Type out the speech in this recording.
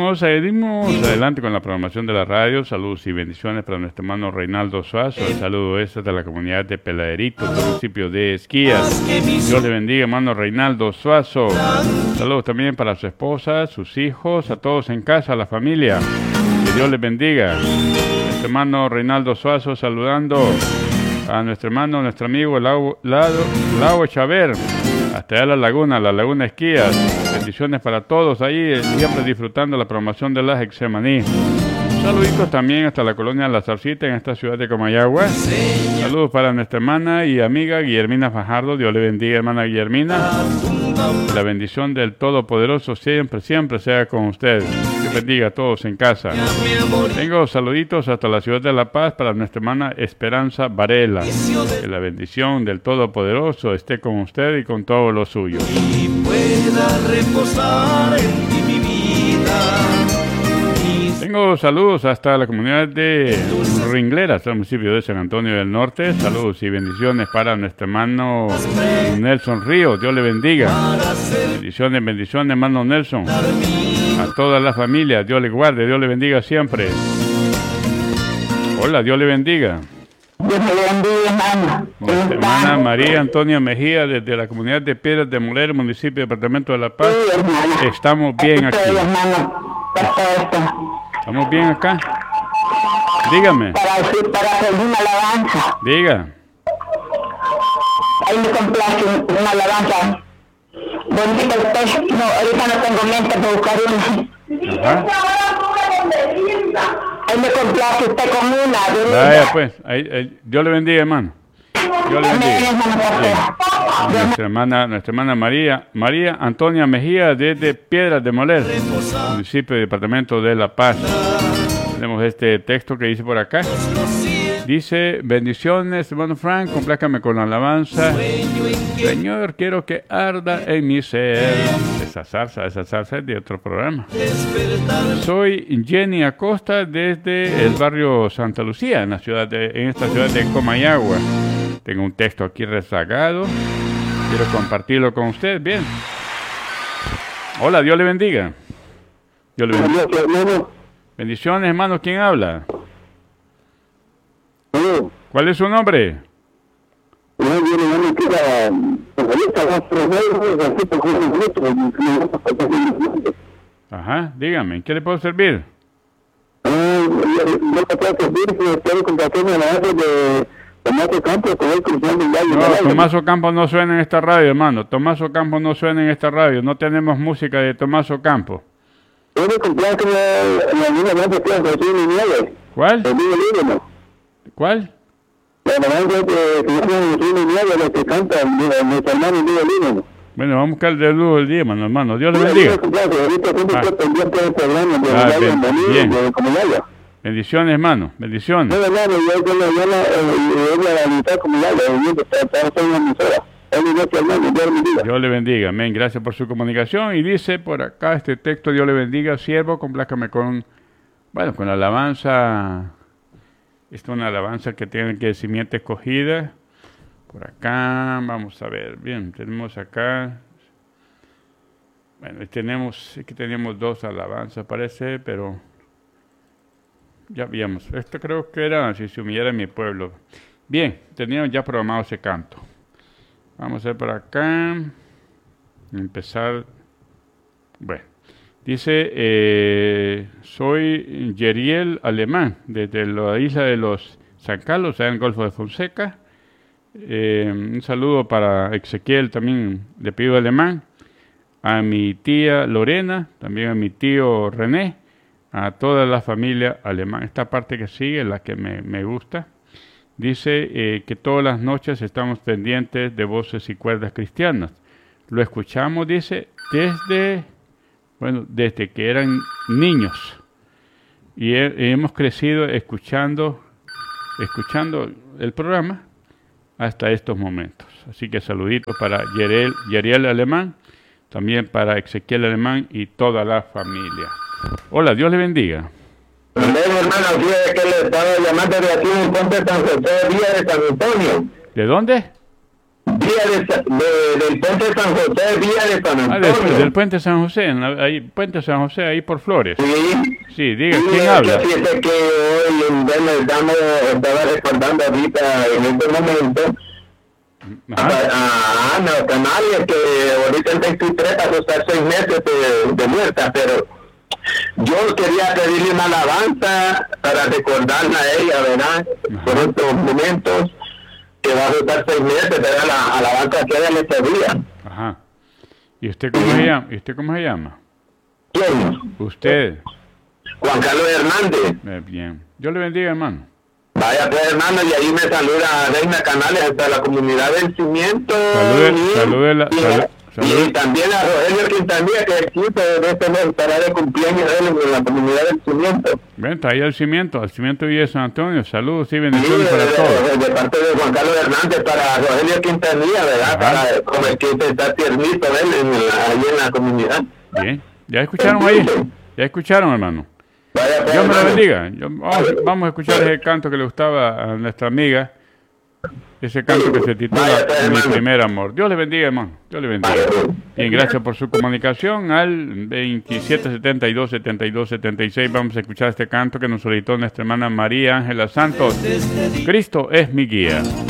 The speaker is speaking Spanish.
seguimos adelante con la programación de la radio. Saludos y bendiciones para nuestro hermano Reinaldo Suazo. El saludo es de la comunidad de Peladerito, del municipio de Esquías. Dios le bendiga, hermano Reinaldo Suazo. Saludos también para su esposa, sus hijos, a todos en casa, a la familia. Que Dios les bendiga. Nuestro hermano Reinaldo Suazo saludando a nuestro hermano, nuestro amigo Lau Chaver, hasta allá la Laguna Esquías. Bendiciones para todos ahí, siempre disfrutando la programación de la Hexemaní. Saluditos también hasta la colonia La Zarcita en esta ciudad de Comayagua. Saludos para nuestra hermana y amiga Guillermina Fajardo. Dios le bendiga, hermana Guillermina. La bendición del Todopoderoso siempre sea con usted. Que bendiga a todos en casa. Tengo saluditos hasta la ciudad de La Paz para nuestra hermana Esperanza Varela. Que la bendición del Todopoderoso esté con usted y con todos los suyos. Y pueda reposar en ti mi vida. Tengo saludos hasta la comunidad de Ringleras, el municipio de San Antonio del Norte. Saludos y bendiciones para nuestro hermano Nelson Río. Dios le bendiga. Bendiciones, hermano Nelson. A toda la familia, Dios le guarde, Dios le bendiga siempre. Hola, Dios le bendiga. Dios le bendiga, hermano. Nuestra hermana María Antonia Mejía, desde la comunidad de Piedras de Moler, municipio de Departamento de La Paz. Sí, hermano. Estamos bien aquí. Estoy, hermano. Perfecto. ¿Estamos bien acá? Dígame. Para hacer una alabanza. Diga. Ahí me complace una alabanza. Bendito el pez. No, ahorita no tengo mente para buscar una. Ajá. Ahí me complace usted con una. Vaya pues, Dios le bendiga, hermano. Dios le bendiga. Nuestra hermana María Antonia Mejía, desde Piedras de Moler, municipio y departamento de La Paz. Tenemos este texto que dice por acá. Dice: bendiciones, hermano Frank, complácame con la alabanza. Señor, quiero que arda en mi ser. Esa salsa es de otro programa. Soy Jenny Acosta desde el barrio Santa Lucía, en esta ciudad de Comayagua. Tengo un texto aquí rezagado. Quiero compartirlo con usted. Bien. Hola, Dios le bendiga. Dios le bendiga. Bendiciones, hermano. ¿Quién habla? ¿Cuál es su nombre? Ajá, dígame, ¿qué le puedo servir? No, Tomaso Campos no suena en esta radio, hermano. Tomaso Campos no suena en esta radio. No tenemos música de Tomaso Campos. ¿Cuál? ¿Cuál? Bueno, vamos a buscar el de luz del día, hermano. Dios le bendiga. Bien. Bendiciones, hermano. Bendiciones. Dios le bendiga. Amén. Gracias por su comunicación. Y dice por acá este texto: Dios le bendiga, siervo, complácame con la alabanza. Esta es una alabanza que tiene que simiente escogida. Por acá, vamos a ver. Bien, tenemos acá. Bueno, tenemos dos alabanzas, parece, pero ya habíamos. Esto creo que era Si se humillara mi pueblo. Bien, teníamos ya programado ese canto. Vamos a ver por acá. Empezar. Bueno. Dice, soy Yeriel Alemán, desde la isla de los San Carlos, allá en el Golfo de Fonseca. Un saludo para Ezequiel, también de Pío Alemán, a mi tía Lorena, también a mi tío René, a toda la familia alemán. Esta parte que sigue es la que me gusta. Dice que todas las noches estamos pendientes de Voces y Cuerdas Cristianas. Lo escuchamos, dice, desde que eran niños, y hemos crecido escuchando el programa hasta estos momentos. Así que saluditos para Yeriel Alemán, también para Ezequiel Alemán y toda la familia. Hola, Dios le bendiga. Amén, hermano, aquí es que le estaba llamando de aquí en Ponte San José, Villa de San Antonio. ¿De dónde? del puente de San José, Villa de San Antonio. Del puente San José, ahí, puente San José, ahí por Flores. Sí. Sí, diga, Sí, ¿quién habla? Fíjate que hoy, bueno, estaba recordando ahorita, en este momento, a Ana Canales, que ahorita el 23 pasó a estar 6 meses de muerta, pero yo quería pedirle una alabanza para recordarla a ella, ¿verdad? Por estos momentos, que va a estar 6 meses, ¿verdad? La alabanza que ella le pedía. Ajá. ¿Y usted cómo se llama? ¿Y usted cómo se llama? ¿Quién? Usted. Juan Carlos Hernández. Bien. Dios le bendiga, hermano. Vaya pues, hermano, y ahí me saluda Reina Canales, hasta la comunidad del Cimiento. Y también a Rogelio Quintanilla, que el 15 de este mes estará de cumpleaños él en la comunidad del Cimiento. Ven, está ahí al Cimiento Villa de San Antonio. Saludos y bendiciones para todos. De parte de Juan Carlos Hernández para Rogelio Quintanilla, ¿verdad? Para como el que está tiernito él ahí en la comunidad. Bien, ¿ya escucharon ahí? ¿Ya escucharon, hermano? Vaya, Dios me la bendiga. Vamos a escuchar ese canto que le gustaba a nuestra amiga. Ese canto que se titula Mi primer amor. Dios le bendiga, hermano. Dios le bendiga. Bien, gracias por su comunicación al 2772-7276. Vamos a escuchar este canto que nos solicitó nuestra hermana María Ángela Santos. Cristo es mi guía.